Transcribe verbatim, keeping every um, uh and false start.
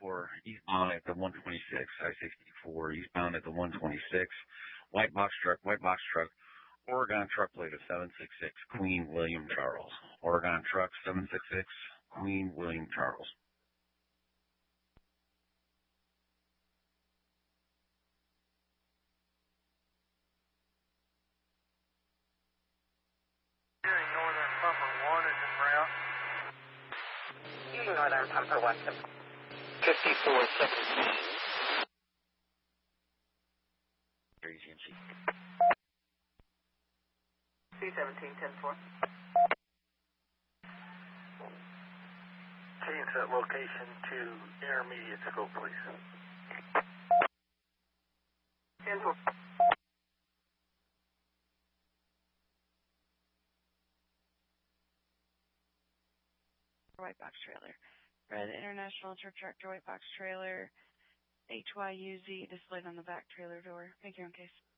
sixty-four, eastbound at the one twenty-six, I sixty-four, eastbound at the one twenty-six, white box truck, white box truck, Oregon truck plate of seven six six, Queen William Charles. Oregon truck seven six six, Queen William Charles. Northern Pumper one is en route. Northern Pumper one, fifty-four seventeen. C seventeen ten four. Change that location to intermediate scope, please. ten four. White box trailer. Red International Truck Tractor White box trailer. H Y U Z displayed on the back trailer door. Make your own case.